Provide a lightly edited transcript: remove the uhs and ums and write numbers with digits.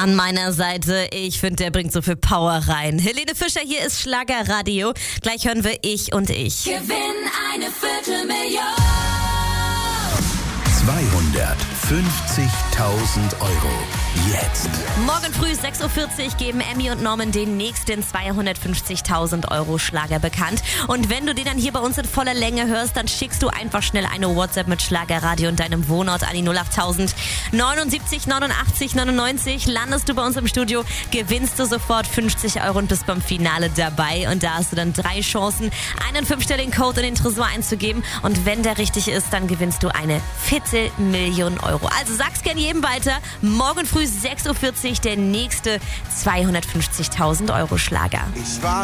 an meiner Seite. Ich finde, der bringt so viel Power rein. Helene Fischer, hier ist Schlagerradio. Gleich hören wir Ich und Ich. Gewinn eine Viertelmillion. 250.000 Euro. Jetzt. Morgen früh 6.40 Uhr geben Emmy und Norman den nächsten 250.000 Euro Schlager bekannt. Und wenn du den dann hier bei uns in voller Länge hörst, dann schickst du einfach schnell eine WhatsApp mit Schlagerradio und deinem Wohnort an die 08000 79 89 99. Landest du bei uns im Studio, gewinnst du sofort 50 Euro und bist beim Finale dabei. Und da hast du dann 3 Chancen, einen 5-stelligen Code in den Tresor einzugeben. Und wenn der richtig ist, dann gewinnst du eine Viertelmillion Euro. Also sag's gern jedem weiter. Morgen früh 6.40 Uhr der nächste 250.000 Euro Schlager.